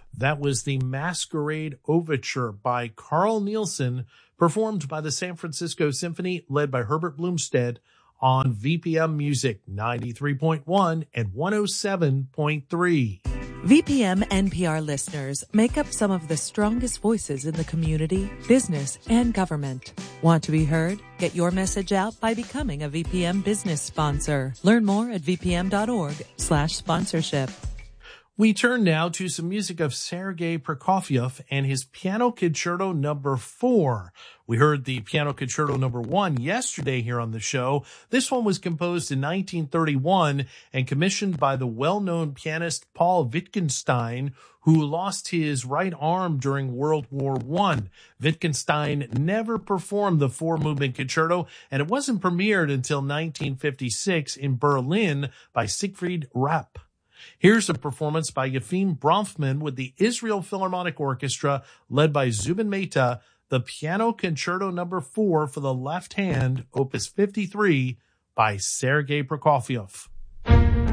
That was the Masquerade Overture by Carl Nielsen, performed by the San Francisco Symphony, led by Herbert Blumstead, on VPM Music 93.1 and 107.3. VPM NPR listeners make up some of the strongest voices in the community, business, and government. Want to be heard? Get your message out by becoming a VPM business sponsor. Learn more at vpm.org/sponsorship. We turn now to some music of Sergei Prokofiev and his Piano Concerto No. 4. We heard the Piano Concerto No. 1 yesterday here on the show. This one was composed in 1931 and commissioned by the well-known pianist Paul Wittgenstein, who lost his right arm during World War I. Wittgenstein never performed the four-movement concerto, and it wasn't premiered until 1956 in Berlin by Siegfried Rapp. Here's a performance by Yefim Bronfman with the Israel Philharmonic Orchestra, led by Zubin Mehta, the Piano Concerto No. 4 for the left hand, Opus 53, by Sergei Prokofiev.